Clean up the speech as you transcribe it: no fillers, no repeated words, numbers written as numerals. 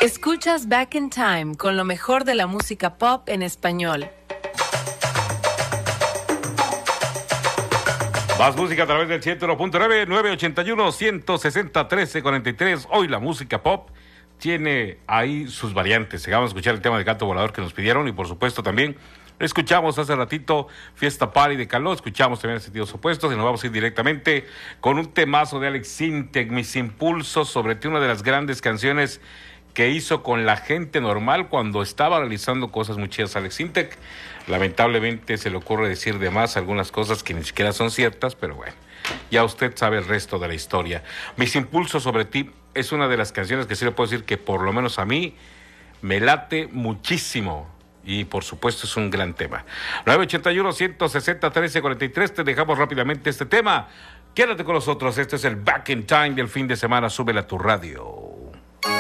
Escuchas Back in Time con lo mejor de la música pop en español. Más música a través del 101.9, 981-160-1343. Hoy la música pop tiene ahí sus variantes. Llegamos a escuchar el tema del gato volador que nos pidieron y por supuesto también escuchamos hace ratito Fiesta Party de Caló, escuchamos también en sentidos opuestos y nos vamos a ir directamente con un temazo de Alex Sintek, Mis Impulsos, sobre ti, una de las grandes canciones que hizo con la gente normal cuando estaba realizando cosas muy chidas Alex Sintek. Lamentablemente se le ocurre decir de más algunas cosas que ni siquiera son ciertas, pero bueno, ya usted sabe el resto de la historia. Mis Impulsos sobre ti es una de las canciones que sí le puedo decir que por lo menos a mí me late muchísimo. Y por supuesto es un gran tema. 981-160-1343. Te dejamos rápidamente este tema. Quédate con nosotros. Este es el Back in Time del fin de semana. Súbela a tu radio.